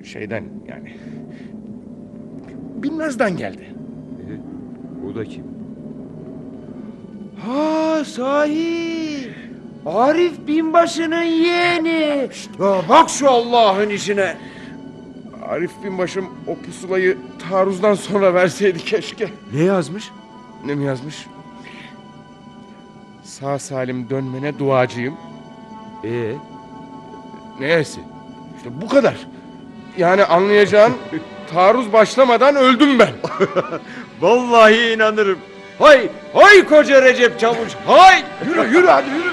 Şeyden yani. Binnaz'dan geldi. O da kim? Ha sahi. Arif binbaşının yeğeni. Ya bak şu Allah'ın işine. Arif binbaşım o pusulayı taarruzdan sonra verseydi keşke. Ne yazmış? Ne mi yazmış? Sağ salim dönmene duacıyım. Neyse. İşte bu kadar. Yani anlayacağın taarruz başlamadan öldüm ben. Vallahi inanırım. Hay koca Recep Çavuş hay. Yürü hadi yürü.